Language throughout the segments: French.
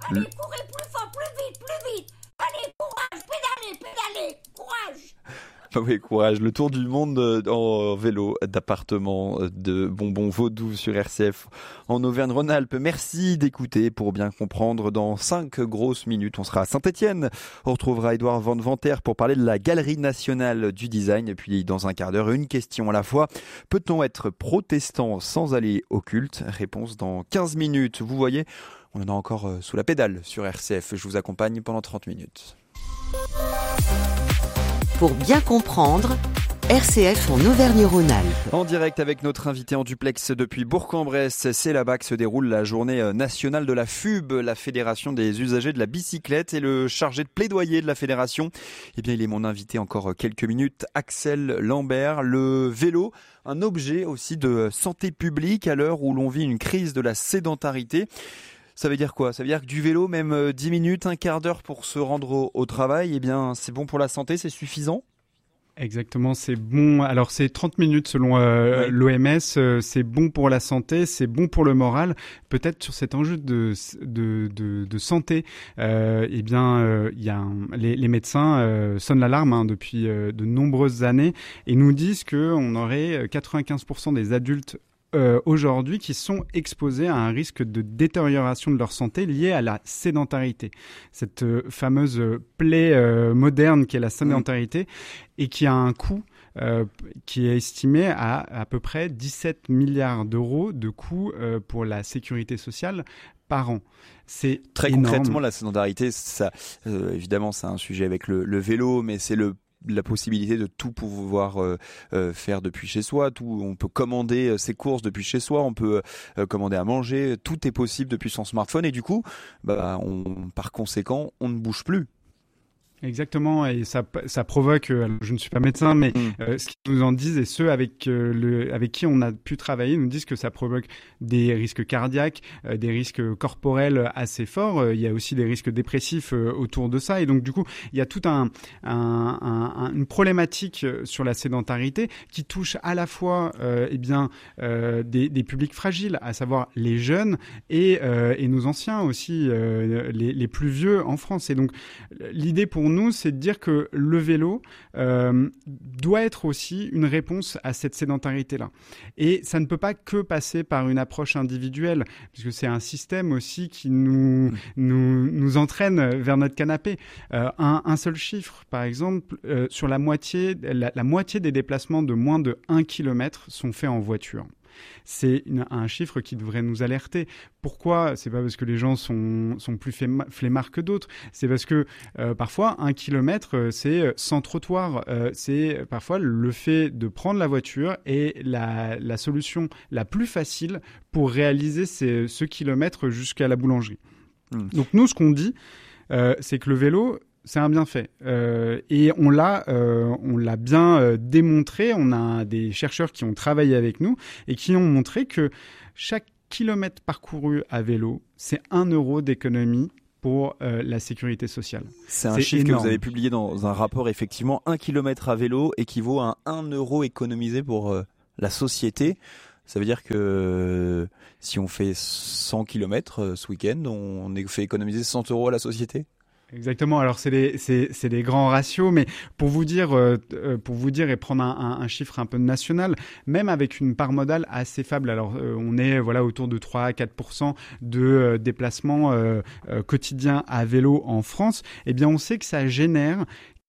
Allez, courez plus fort, plus vite. Allez, courage, pédalez, courage. Oui, courage. Le tour du monde en vélo, d'appartement, de bonbons vaudou sur RCF en Auvergne-Rhône-Alpes. Merci d'écouter pour bien comprendre. Dans 5 grosses minutes, on sera à Saint-Étienne. On retrouvera Édouard Van Vanter pour parler de la Galerie nationale du design. Et puis, dans un quart d'heure, une question à la fois. Peut-on être protestant sans aller au culte? Réponse dans 15 minutes. Vous voyez, on en a encore sous la pédale sur RCF. Je vous accompagne pendant 30 minutes. Pour bien comprendre, RCF en Auvergne-Rhône-Alpes. En direct avec notre invité en duplex depuis Bourg-en-Bresse, c'est là-bas que se déroule la journée nationale de la FUB, la Fédération des usagers de la bicyclette, et le chargé de plaidoyer de la fédération, eh bien, il est mon invité encore quelques minutes, Axel Lambert. Le vélo, un objet aussi de santé publique à l'heure où l'on vit une crise de la sédentarité. Ça veut dire quoi? Ça veut dire que du vélo, même 10 minutes, un quart d'heure pour se rendre au travail, eh bien, c'est bon pour la santé, c'est suffisant? Exactement, c'est bon. Alors c'est 30 minutes selon Oui. l'OMS, c'est bon pour la santé, c'est bon pour le moral. Peut-être sur cet enjeu de santé, il y a les médecins sonnent l'alarme depuis de nombreuses années et nous disent que on aurait 95% des adultes aujourd'hui qui sont exposés à un risque de détérioration de leur santé liée à la sédentarité. Cette fameuse plaie moderne qui est la sédentarité et qui a un coût qui est estimé à peu près 17 milliards d'euros de coût pour la sécurité sociale par an. C'est très énorme. Concrètement, la sédentarité, ça, évidemment, c'est un sujet avec le vélo, mais c'est la possibilité de tout pouvoir faire depuis chez soi. On peut commander ses courses depuis chez soi, on peut commander à manger. Tout est possible depuis son smartphone et du coup, par conséquent, on ne bouge plus. Exactement, et ça provoque, alors je ne suis pas médecin, mais ce qu'ils nous en disent, et ceux avec qui on a pu travailler, nous disent que ça provoque des risques cardiaques, des risques corporels assez forts, il y a aussi des risques dépressifs autour de ça, et donc du coup, il y a toute une problématique sur la sédentarité qui touche à la fois des publics fragiles, à savoir les jeunes et nos anciens aussi, les plus vieux en France. Et donc, l'idée pour nous, c'est de dire que le vélo doit être aussi une réponse à cette sédentarité-là. Et ça ne peut pas que passer par une approche individuelle, puisque c'est un système aussi qui nous entraîne vers notre canapé. Un seul chiffre, par exemple, sur la moitié des déplacements de moins de 1 km sont faits en voiture. C'est un chiffre qui devrait nous alerter. Pourquoi? C'est pas parce que les gens sont plus flemmards que d'autres. C'est parce que parfois 1 kilomètre c'est sans trottoir. C'est parfois le fait de prendre la voiture et la solution la plus facile pour réaliser ce kilomètre jusqu'à la boulangerie. Donc nous, ce qu'on dit, c'est que le vélo, c'est un bienfait et on l'a bien démontré. On a des chercheurs qui ont travaillé avec nous et qui ont montré que chaque kilomètre parcouru à vélo, c'est 1 euro d'économie pour la sécurité sociale. C'est un chiffre énorme que vous avez publié dans un rapport. Effectivement, 1 kilomètre à vélo équivaut à 1 euro économisé pour la société. Ça veut dire que si on fait 100 km ce week-end, on fait économiser 100 euros à la société? Exactement. Alors c'est des grands ratios, mais pour vous dire et prendre un chiffre un peu national, même avec une part modale assez faible. Alors on est autour de 3 à 4% de déplacements quotidiens à vélo en France. Eh bien on sait que ça génère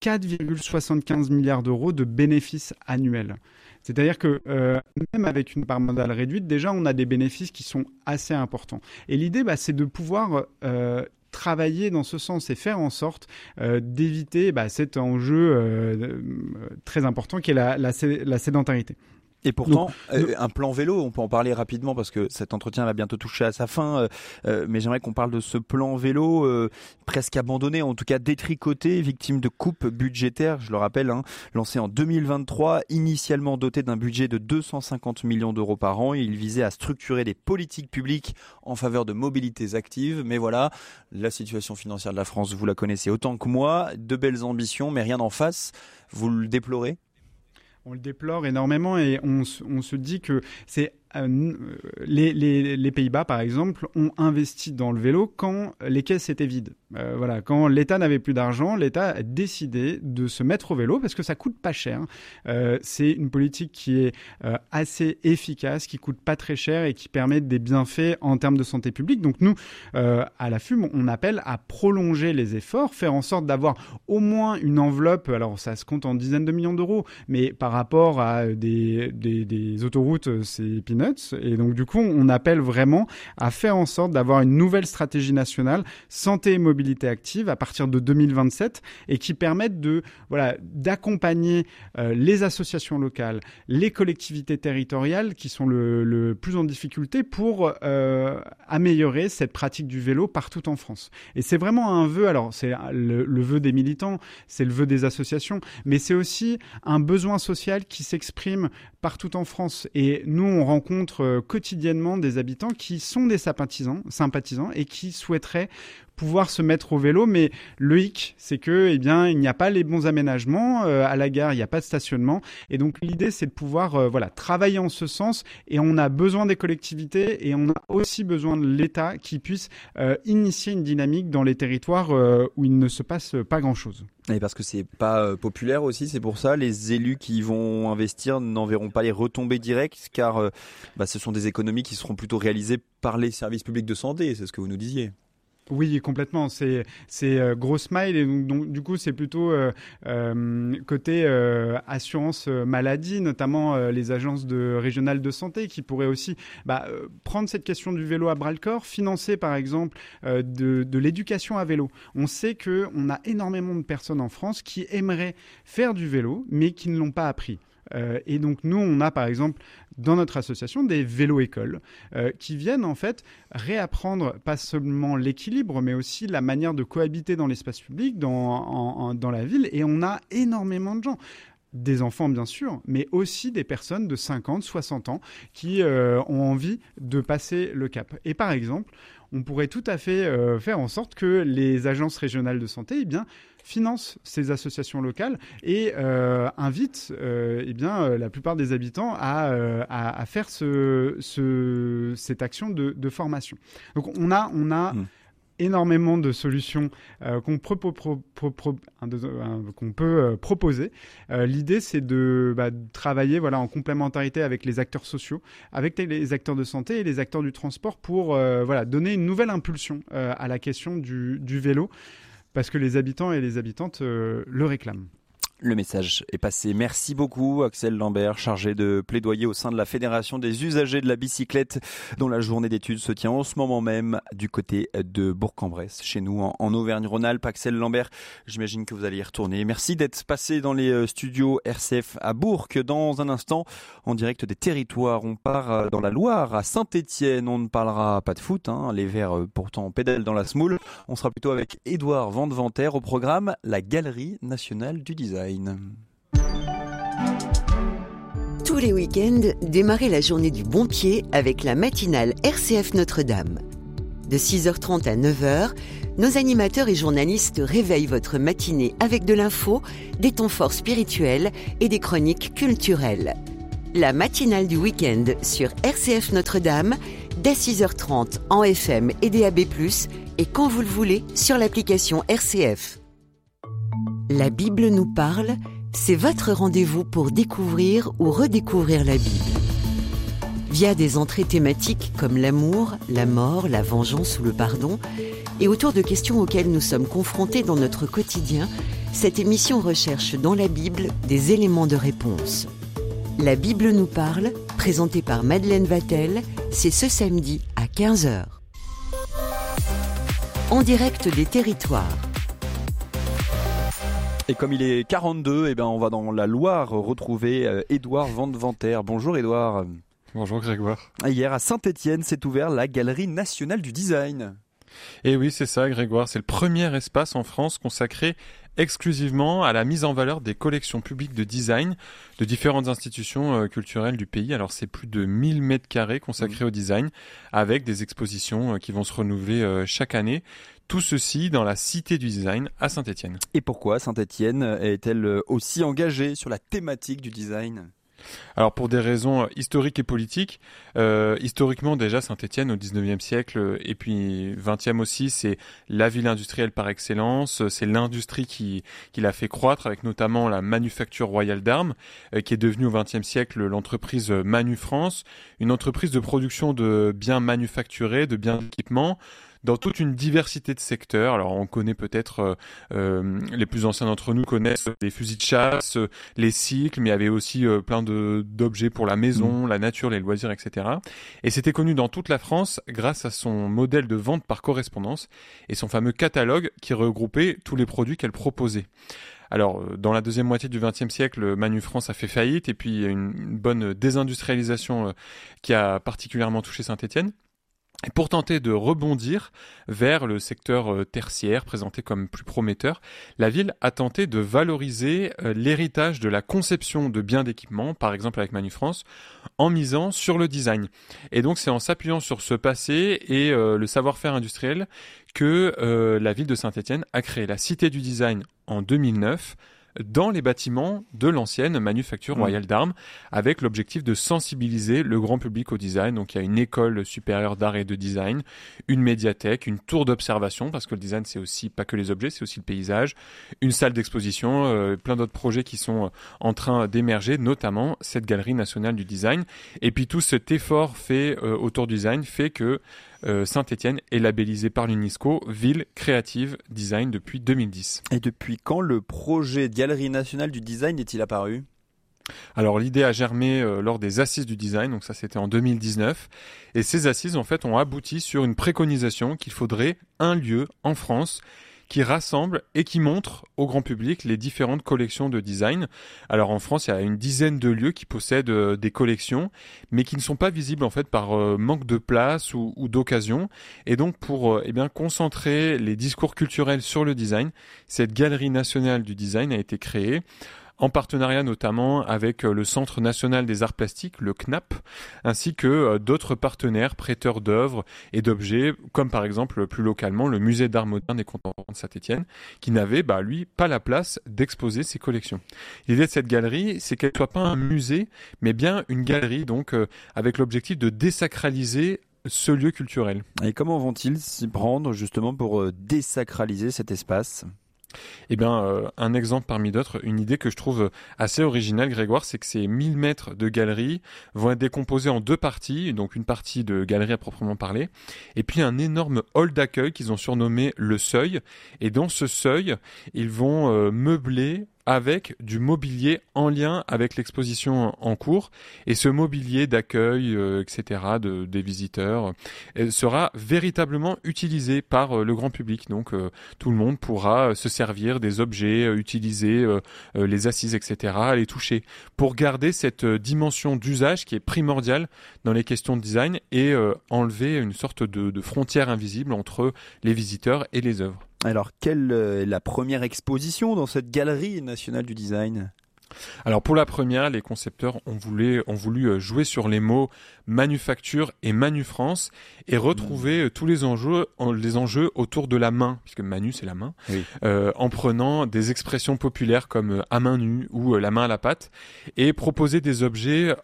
4,75 milliards d'euros de bénéfices annuels. C'est-à-dire que même avec une part modale réduite, déjà on a des bénéfices qui sont assez importants. Et l'idée, c'est de pouvoir travailler dans ce sens et faire en sorte d'éviter cet enjeu très important qui est la sédentarité. Et pourtant, un plan vélo, on peut en parler rapidement parce que cet entretien va bientôt toucher à sa fin, mais j'aimerais qu'on parle de ce plan vélo presque abandonné, en tout cas détricoté, victime de coupes budgétaires, je le rappelle, lancé en 2023, initialement doté d'un budget de 250 millions d'euros par an. Il visait à structurer des politiques publiques en faveur de mobilités actives, mais voilà, la situation financière de la France, vous la connaissez autant que moi, de belles ambitions, mais rien en face. Vous le déplorez ? On le déplore énormément et on se dit que c'est les Pays-Bas, par exemple, ont investi dans le vélo quand les caisses étaient vides. Quand l'État n'avait plus d'argent, l'État a décidé de se mettre au vélo parce que ça coûte pas cher. C'est une politique qui est assez efficace, qui coûte pas très cher et qui permet des bienfaits en termes de santé publique. Donc nous, à la FUM, on appelle à prolonger les efforts, faire en sorte d'avoir au moins une enveloppe. Alors ça se compte en dizaines de millions d'euros, mais par rapport à des autoroutes, c'est peanuts. Et donc du coup, on appelle vraiment à faire en sorte d'avoir une nouvelle stratégie nationale santé et mobilité active à partir de 2027 et qui permettent d'accompagner les associations locales, les collectivités territoriales qui sont le plus en difficulté pour améliorer cette pratique du vélo partout en France. Et c'est vraiment un vœu, alors c'est le vœu des militants, c'est le vœu des associations, mais c'est aussi un besoin social qui s'exprime partout en France. Et nous, on rencontre quotidiennement des habitants qui sont des sympathisants et qui souhaiteraient pouvoir se mettre au vélo, mais le hic, c'est que, il n'y a pas les bons aménagements à la gare, il n'y a pas de stationnement, et donc l'idée, c'est de pouvoir, travailler en ce sens, et on a besoin des collectivités, et on a aussi besoin de l'État qui puisse initier une dynamique dans les territoires où il ne se passe pas grand-chose. Et parce que c'est pas populaire aussi, c'est pour ça les élus qui vont investir n'en verront pas les retombées directes, car ce sont des économies qui seront plutôt réalisées par les services publics de santé, c'est ce que vous nous disiez. Oui, complètement. C'est gros smile et donc du coup c'est plutôt côté assurance maladie, notamment les agences régionales de santé qui pourraient aussi prendre cette question du vélo à bras-le-corps, financer par exemple de l'éducation à vélo. On sait que on a énormément de personnes en France qui aimeraient faire du vélo mais qui ne l'ont pas appris. Et donc nous, on a par exemple dans notre association des vélo-écoles qui viennent en fait réapprendre pas seulement l'équilibre, mais aussi la manière de cohabiter dans l'espace public, dans la ville. Et on a énormément de gens. Des enfants, bien sûr, mais aussi des personnes de 50, 60 ans qui ont envie de passer le cap. Et par exemple, on pourrait tout à fait faire en sorte que les agences régionales de santé financent ces associations locales et invitent la plupart des habitants à faire cette action de formation. Donc on a énormément de solutions qu'on peut proposer. L'idée, c'est de travailler en complémentarité avec les acteurs sociaux, avec les acteurs de santé et les acteurs du transport pour donner une nouvelle impulsion à la question du vélo, parce que les habitants et les habitantes le réclament. Le message est passé. Merci beaucoup Axel Lambert, chargé de plaidoyer au sein de la Fédération des usagers de la bicyclette, dont la journée d'études se tient en ce moment même du côté de Bourg-en-Bresse, chez nous en Auvergne-Rhône-Alpes. Axel Lambert, j'imagine que vous allez y retourner. Merci d'être passé dans les studios RCF à Bourg. Dans un instant, en direct des territoires, on part dans la Loire, à Saint-Étienne. On ne parlera pas de foot, les Verts pourtant pédalent dans la semoule. On sera plutôt avec Édouard Vandeventer au programme La Galerie Nationale du Design. Tous les week-ends, démarrez la journée du bon pied avec la matinale RCF Notre-Dame. De 6h30 à 9h, nos animateurs et journalistes réveillent votre matinée avec de l'info, des temps forts spirituels et des chroniques culturelles. La matinale du week-end sur RCF Notre-Dame, dès 6h30 en FM et DAB+, et quand vous le voulez sur l'application RCF. La Bible nous parle, c'est votre rendez-vous pour découvrir ou redécouvrir la Bible. Via des entrées thématiques comme l'amour, la mort, la vengeance ou le pardon, et autour de questions auxquelles nous sommes confrontés dans notre quotidien, cette émission recherche dans la Bible des éléments de réponse. La Bible nous parle, présentée par Madeleine Vatel, c'est ce samedi à 15h. En direct des territoires. Et comme il est 42, on va dans la Loire retrouver Édouard Vandeventer. Bonjour Édouard. Bonjour Grégoire. Hier à Saint-Étienne s'est ouvert la Galerie Nationale du Design. Et oui, c'est ça Grégoire, c'est le premier espace en France consacré exclusivement à la mise en valeur des collections publiques de design de différentes institutions culturelles du pays. Alors c'est plus de 1000 mètres carrés consacrés au design, avec des expositions qui vont se renouveler chaque année. Tout ceci dans la Cité du Design à Saint-Étienne. Et pourquoi Saint-Étienne est-elle aussi engagée sur la thématique du design ? Alors pour des raisons historiques et politiques, historiquement déjà Saint-Étienne au 19e siècle et puis 20e aussi, c'est la ville industrielle par excellence, c'est l'industrie qui l'a fait croître avec notamment la manufacture royale d'armes qui est devenue au 20e siècle l'entreprise Manu France, une entreprise de production de biens manufacturés, de biens d'équipement, dans toute une diversité de secteurs. Alors on connaît peut-être, les plus anciens d'entre nous connaissent les fusils de chasse, les cycles, mais il y avait aussi plein d'objets pour la maison, la nature, les loisirs, etc. Et c'était connu dans toute la France grâce à son modèle de vente par correspondance et son fameux catalogue qui regroupait tous les produits qu'elle proposait. Alors, dans la deuxième moitié du XXe siècle, Manu France a fait faillite et puis il y a une bonne désindustrialisation qui a particulièrement touché Saint-Étienne. Et pour tenter de rebondir vers le secteur tertiaire, présenté comme plus prometteur, la ville a tenté de valoriser l'héritage de la conception de biens d'équipement, par exemple avec Manu France, en misant sur le design. Et donc c'est en s'appuyant sur ce passé et le savoir-faire industriel que la ville de Saint-Étienne a créé la Cité du Design en 2009, dans les bâtiments de l'ancienne manufacture royale d'armes, avec l'objectif de sensibiliser le grand public au design. Donc il y a une école supérieure d'art et de design, une médiathèque, une tour d'observation, parce que le design c'est aussi pas que les objets, c'est aussi le paysage, une salle d'exposition, plein d'autres projets qui sont en train d'émerger, notamment cette galerie nationale du design. Et puis tout cet effort fait autour du design fait que Saint-Étienne est labellisée par l'UNESCO Ville Créative Design depuis 2010. Et depuis quand le projet de Galerie nationale du design est-il apparu ? Alors l'idée a germé lors des assises du design, donc ça c'était en 2019, et ces assises en fait ont abouti sur une préconisation qu'il faudrait un lieu en France qui rassemble et qui montre au grand public les différentes collections de design. Alors en France, il y a une dizaine de lieux qui possèdent des collections, mais qui ne sont pas visibles en fait par manque de place ou d'occasion. Et donc pour concentrer les discours culturels sur le design, cette Galerie nationale du design a été créée, en partenariat notamment avec le Centre national des arts plastiques, le CNAP, ainsi que d'autres partenaires prêteurs d'œuvres et d'objets, comme par exemple plus localement le Musée d'art moderne et contemporain de Saint-Étienne, qui n'avait lui pas la place d'exposer ses collections. L'idée de cette galerie, c'est qu'elle ne soit pas un musée, mais bien une galerie, donc avec l'objectif de désacraliser ce lieu culturel. Et comment vont-ils s'y prendre justement pour désacraliser cet espace ? Eh bien, un exemple parmi d'autres, une idée que je trouve assez originale, Grégoire, c'est que ces 1000 mètres de galerie vont être décomposés en deux parties, donc une partie de galerie à proprement parler, et puis un énorme hall d'accueil qu'ils ont surnommé le Seuil, et dans ce Seuil, ils vont meubler avec du mobilier en lien avec l'exposition en cours. Et ce mobilier d'accueil, etc., des visiteurs, sera véritablement utilisé par le grand public. Donc tout le monde pourra se servir des objets, utiliser les assises, etc., les toucher, pour garder cette dimension d'usage qui est primordiale dans les questions de design et enlever une sorte de frontière invisible entre les visiteurs et les œuvres. Alors, quelle est la première exposition dans cette Galerie nationale du design ? Alors pour la première, les concepteurs ont voulu jouer sur les mots manufacture et Manu France et retrouver tous les enjeux autour de la main, puisque Manu c'est la main, oui. En prenant des expressions populaires comme à main nue ou la main à la pâte et proposer des objets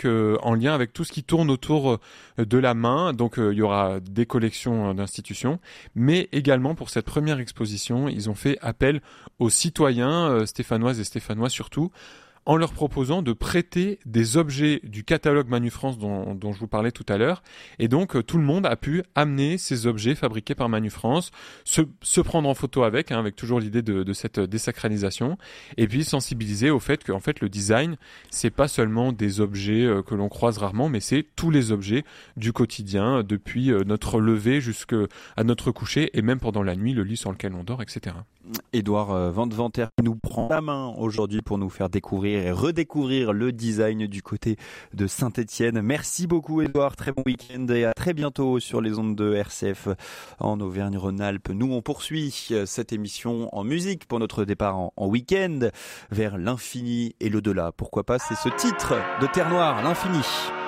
en lien avec tout ce qui tourne autour de la main. Donc il y aura des collections d'institutions, mais également pour cette première exposition, ils ont fait appel aux citoyens stéphanoises et stéphanois surtout, en leur proposant de prêter des objets du catalogue Manu France dont je vous parlais tout à l'heure. Et donc, tout le monde a pu amener ces objets fabriqués par Manu France, se prendre en photo avec toujours l'idée de cette désacralisation, et puis sensibiliser au fait que en fait, le design, c'est pas seulement des objets que l'on croise rarement, mais c'est tous les objets du quotidien, depuis notre lever jusqu'à notre coucher, et même pendant la nuit, le lit sur lequel on dort, etc. Édouard Van Deventer nous prend la main aujourd'hui pour nous faire découvrir et redécouvrir le design du côté de Saint-Étienne. Merci beaucoup Édouard, très bon week-end et à très bientôt sur les ondes de RCF en Auvergne-Rhône-Alpes. Nous on poursuit cette émission en musique pour notre départ en week-end vers l'infini et l'au-delà. Pourquoi pas, c'est ce titre de Terre Noire, l'infini.